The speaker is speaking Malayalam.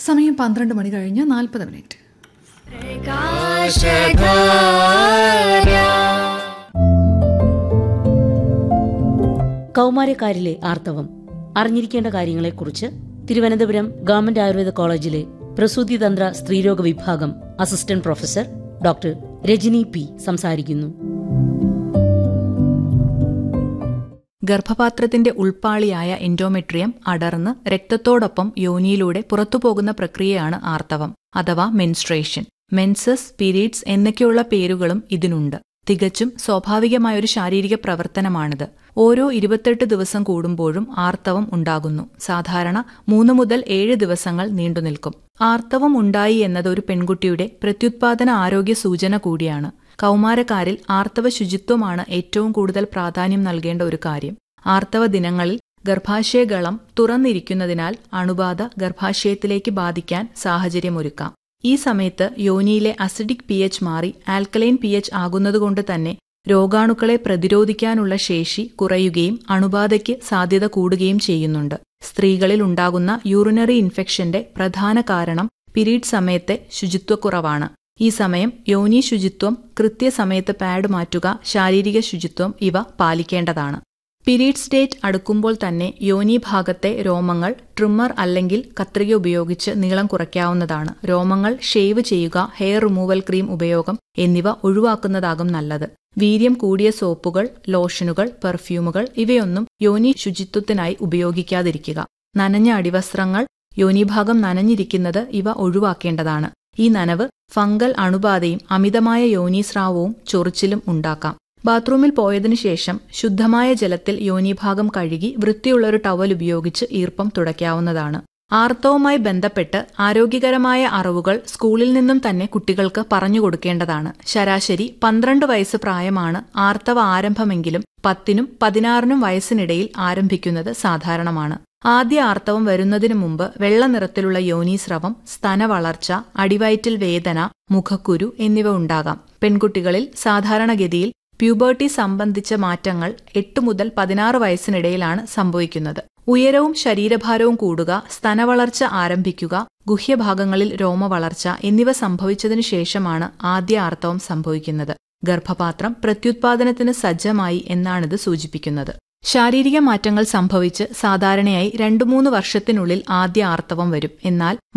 സമയം 12 മണി കഴിഞ്ഞ് 40 മിനിറ്റ്. കൗമാരക്കാരിലെ ആർത്തവം അറിഞ്ഞിരിക്കേണ്ട കാര്യങ്ങളെക്കുറിച്ച് തിരുവനന്തപുരം ഗവൺമെന്റ് ആയുർവേദ കോളേജിലെ പ്രസൂതിതന്ത്ര സ്ത്രീരോഗ വിഭാഗം assistant professor doctor Rajani P സംസാരിക്കുന്നു. ഗർഭപാത്രത്തിന്റെ ഉൾപ്പാളിയായ എൻഡോമെട്രിയം അടർന്ന് രക്തത്തോടൊപ്പം യോനിയിലൂടെ പുറത്തുപോകുന്ന പ്രക്രിയയാണ് ആർത്തവം അഥവാ മെൻസ്ട്രേഷൻ. മെൻസസ്, പീരീഡ്സ് എന്നൊക്കെയുള്ള പേരുകളും ഇതിനുണ്ട്. തികച്ചും സ്വാഭാവികമായൊരു ശാരീരിക പ്രവർത്തനമാണിത്. ഓരോ 28 ദിവസം കൂടുമ്പോഴും ആർത്തവം ഉണ്ടാകുന്നു. സാധാരണ 3 മുതൽ 7 ദിവസങ്ങൾ നീണ്ടുനിൽക്കും. ആർത്തവം ഉണ്ടായി എന്നത് ഒരു പെൺകുട്ടിയുടെ പ്രത്യുത്പാദന ആരോഗ്യ സൂചന കൂടിയാണ്. കൗമാരക്കാരിൽ ആർത്തവ ശുചിത്വമാണ് ഏറ്റവും കൂടുതൽ പ്രാധാന്യം നൽകേണ്ട ഒരു കാര്യം. ആർത്തവ ദിനങ്ങളിൽ ഗർഭാശയഗളം തുറന്നിരിക്കുന്നതിനാൽ അണുബാധ ഗർഭാശയത്തിലേക്ക് ബാധിക്കാൻ സാഹചര്യമൊരുക്കാം. ഈ സമയത്ത് യോനിയിലെ അസിഡിക് pH മാറി ആൽക്കലൈൻ pH ആകുന്നതുകൊണ്ട് തന്നെ രോഗാണുക്കളെ പ്രതിരോധിക്കാനുള്ള ശേഷി കുറയുകയും അണുബാധയ്ക്ക് സാധ്യത കൂടുകയും ചെയ്യുന്നുണ്ട്. സ്ത്രീകളിൽ ഉണ്ടാകുന്ന യൂറിനറി ഇൻഫെക്ഷന്റെ പ്രധാന കാരണം പീരീഡ് സമയത്തെ ശുചിത്വക്കുറവാണ്. ഈ സമയം യോനി ശുചിത്വം, കൃത്യസമയത്ത് പാഡ് മാറ്റുക, ശാരീരിക ശുചിത്വം ഇവ പാലിക്കേണ്ടതാണ്. പീരീഡ്സ് ഡേറ്റ് അടുക്കുമ്പോൾ തന്നെ യോനി ഭാഗത്തെ രോമങ്ങൾ ട്രിമ്മർ അല്ലെങ്കിൽ കത്രിക ഉപയോഗിച്ച് നീളം കുറയ്ക്കാവുന്നതാണ്. രോമങ്ങൾ ഷേവ് ചെയ്യുക, ഹെയർ റിമൂവൽ ക്രീം ഉപയോഗം എന്നിവ ഒഴിവാക്കുന്നതാകും നല്ലത്. വീര്യം കൂടിയ സോപ്പുകൾ, ലോഷനുകൾ, പെർഫ്യൂമുകൾ ഇവയൊന്നും യോനി ശുചിത്വത്തിനായി ഉപയോഗിക്കാതിരിക്കുക. നനഞ്ഞ അടിവസ്ത്രങ്ങൾ, യോനിഭാഗം നനഞ്ഞിരിക്കുന്നത് ഇവ ഒഴിവാക്കേണ്ടതാണ്. ഈ നനവ് ഫംഗൽ അണുബാധയും അമിതമായ യോനീസ്രാവവും ചൊറിച്ചിലും ഉണ്ടാക്കാം. ബാത്റൂമിൽ പോയതിനു ശേഷം ശുദ്ധമായ ജലത്തിൽ യോനിഭാഗം കഴുകി വൃത്തിയുള്ളൊരു ടവൽ ഉപയോഗിച്ച് ഈർപ്പം തുടയ്ക്കാവുന്നതാണ്. ആർത്തവവുമായി ബന്ധപ്പെട്ട് ആരോഗ്യകരമായ അറിവുകൾ സ്കൂളിൽ നിന്നും തന്നെ കുട്ടികൾക്ക് പറഞ്ഞുകൊടുക്കേണ്ടതാണ്. ശരാശരി 12 വയസ്സ് പ്രായമാണ് ആർത്തവ ആരംഭമെങ്കിലും 10നും 16നും വയസ്സിനിടയിൽ ആരംഭിക്കുന്നത് സാധാരണമാണ്. ആദ്യ ആർത്തവം വരുന്നതിനു മുമ്പ് വെള്ള നിറത്തിലുള്ള യോനീസ്രവം, സ്തനവളർച്ച, അടിവയറ്റിൽ വേദന, മുഖക്കുരു എന്നിവ ഉണ്ടാകാം. പെൺകുട്ടികളിൽ സാധാരണഗതിയിൽ പ്യൂബർട്ടി സംബന്ധിച്ച മാറ്റങ്ങൾ 8 മുതൽ 16 വയസ്സിനിടയിലാണ് സംഭവിക്കുന്നത്. ഉയരവും ശരീരഭാരവും കൂടുക, സ്തനവളർച്ച ആരംഭിക്കുക, ഗുഹ്യഭാഗങ്ങളിൽ രോമവളർച്ച എന്നിവ സംഭവിച്ചതിനു ശേഷമാണ് ആദ്യ ആർത്തവം സംഭവിക്കുന്നത്. ഗർഭപാത്രം പ്രത്യുത്പാദനത്തിന് സജ്ജമായി എന്നാണിത് സൂചിപ്പിക്കുന്നത്. ശാരീരിക മാറ്റങ്ങൾ സംഭവിച്ച് സാധാരണയായി 2-3 വർഷത്തിനുള്ളിൽ ആദ്യ ആർത്തവം വരും. എന്നാൽ